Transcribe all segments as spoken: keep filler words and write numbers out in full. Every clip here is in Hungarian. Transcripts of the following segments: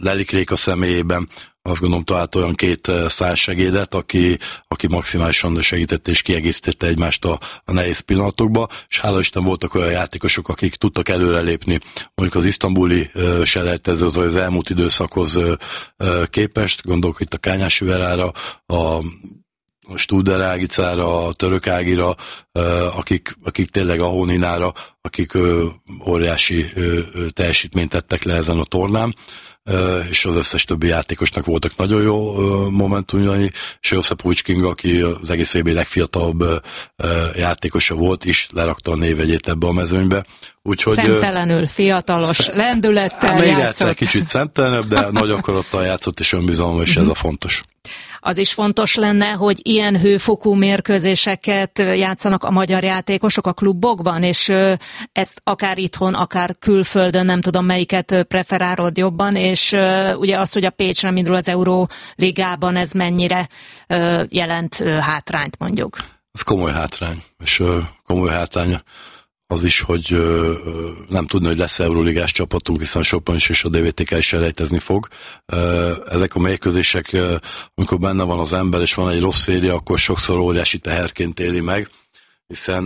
Lelik Réka személyében azt gondolom talált olyan két szárnysegédet, aki, aki maximálisan segítette és kiegészítette egymást a, a nehéz pillanatokba, és hála Isten voltak olyan játékosok, akik tudtak előrelépni, mondjuk az isztambuli uh, selejtezőhöz, vagy az elmúlt időszakhoz uh, uh, képest, gondolok itt a Kányás Verára, a a Studer Ágicára, a Török Ágira, akik, akik tényleg a Hóninára, akik óriási teljesítményt tettek le ezen a tornán, és az összes többi játékosnak voltak nagyon jó momentumjai, és Josip Kinga, aki az egész vé bé legfiatalabb játékosa volt, is lerakta a névjegyét ebbe a mezőnybe. Úgyhogy, szemtelenül, fiatalos, szem... lendülettel még játszott. Még kicsit szemtelenebb, de nagy akarattal játszott, és önbizalom, és ez a fontos. Az is fontos lenne, hogy ilyen hőfokú mérkőzéseket játszanak a magyar játékosok a klubokban, és ezt akár itthon, akár külföldön, nem tudom melyiket preferálod jobban, és ugye az, hogy a Pécs nem indul az Euróligában, ez mennyire jelent hátrányt mondjuk? Ez komoly hátrány, és komoly hátrány az is, hogy nem tudni, hogy lesz Euróligás csapatunk, hiszen Sopron is és a dé vé té ká is elejtezni fog. Ezek a mérkőzések, amikor benne van az ember, és van egy rossz széria, akkor sokszor óriási teherként éli meg, hiszen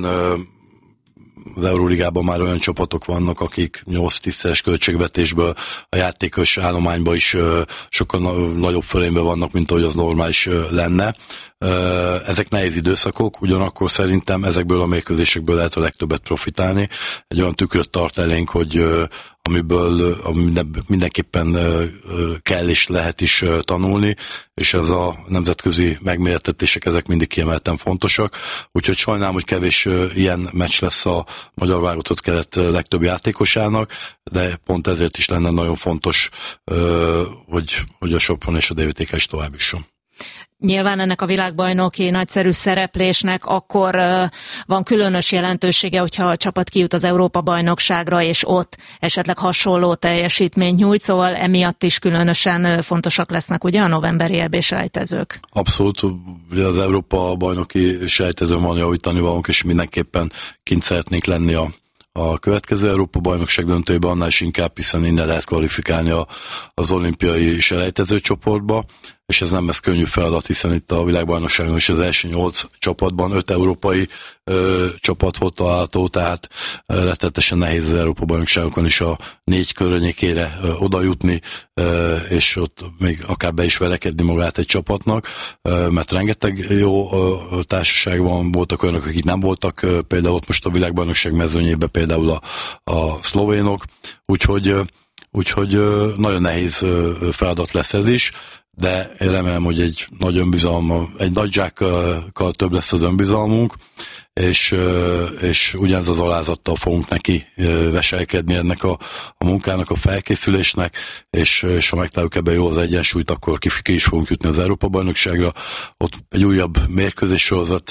az Euróligában már olyan csapatok vannak, akik nyolc-tízszeres költségvetésből a játékos állományban is sokkal nagyobb fölényben vannak, mint ahogy az normális lenne. Ezek nehéz időszakok, ugyanakkor szerintem ezekből a mérkőzésekből lehet a legtöbbet profitálni. Egy olyan tükröt tart elénk, hogy amiből mindenképpen kell és lehet is tanulni, és ez a nemzetközi megmérettetések, ezek mindig kiemelten fontosak. Úgyhogy sajnálom, hogy kevés ilyen meccs lesz a magyar válogatott keret legtöbb játékosának, de pont ezért is lenne nagyon fontos, hogy, hogy a Sopron és a dé vé té ká is tovább jusson. Nyilván ennek a világbajnoki nagyszerű szereplésnek akkor uh, van különös jelentősége, hogyha a csapat kijut az Európa-bajnokságra, és ott esetleg hasonló teljesítményt nyújt, szóval emiatt is különösen fontosak lesznek ugye a novemberi é bé-selejtezők. Abszolút, ugye az Európa-bajnoki selejtezőn van javítani valónk, és mindenképpen kint szeretnénk lenni a a következő Európa-bajnokság döntőjében, annál is inkább, hiszen innen lehet kvalifikálni a, az olimpiai selejtező csoportba, és ez nem lesz könnyű feladat, hiszen itt a világbajnokságon is az első nyolc csapatban öt európai ö, csapat volt található, tehát ö, rettenetesen nehéz az Európa-bajnokságokon is a négy környékére ö, oda jutni, ö, és ott még akár be is verekedni magát egy csapatnak, ö, mert rengeteg jó ö, társaság van, voltak olyanok, akik nem voltak, ö, például ott most a világbajnokság mezőnyében például a, a szlovénok, úgyhogy, ö, úgyhogy ö, nagyon nehéz ö, feladat lesz ez is, de én remélem, hogy egy nagy önbizalma, egy nagy zsákkal több lesz az önbizalmunk, és, és ugyanez az alázattal fogunk neki veselkedni ennek a, a munkának, a felkészülésnek, és, és ha megtaláljuk ebben jó az egyensúlyt, akkor ki, ki is fogunk jutni az Európa-bajnokságra. Ott egy újabb mérkőzés sorozat,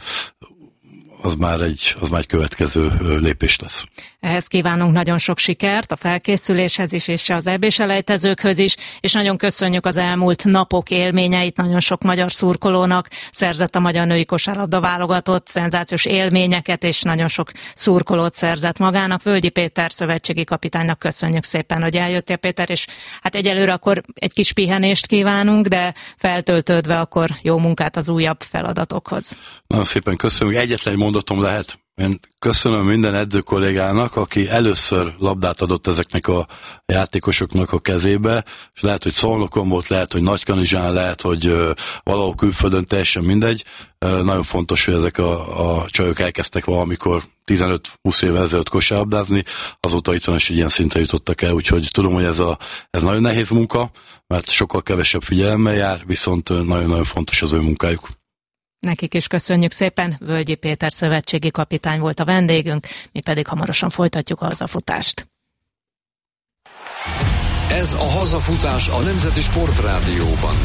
az már egy, az már egy következő lépés lesz. Ehhez kívánunk nagyon sok sikert, a felkészüléshez is, és az é bé-selejtezőkhöz is, és nagyon köszönjük az elmúlt napok élményeit, nagyon sok magyar szurkolónak szerzett a magyar női kosárlabda válogatott, szenzációs élményeket, és nagyon sok szurkolót szerzett magának. Völgyi Péter szövetségi kapitánynak köszönjük szépen, hogy eljöttél, Péter, és hát egyelőre akkor egy kis pihenést kívánunk, de feltöltődve akkor jó munkát az újabb feladatokhoz. Nagyon szépen köszönjük. Egyetlen egy mondatom lehet. Én köszönöm minden edző kollégának, aki először labdát adott ezeknek a játékosoknak a kezébe, és lehet, hogy Szolnokon volt, lehet, hogy Nagykanizsán, lehet, hogy valahol külföldön, teljesen mindegy. Nagyon fontos, hogy ezek a, a csajok elkezdtek valamikor tizenöt-húsz évvel ezelőtt kosárlabdázni, azóta itt van, és ilyen szintre jutottak el, úgyhogy tudom, hogy ez, a, ez nagyon nehéz munka, mert sokkal kevesebb figyelemmel jár, viszont nagyon-nagyon fontos az ő munkájuk. Nekik is köszönjük szépen, Völgyi Péter szövetségi kapitány volt a vendégünk, mi pedig hamarosan folytatjuk a hazafutást. Ez a hazafutás a Nemzeti Sportrádióban.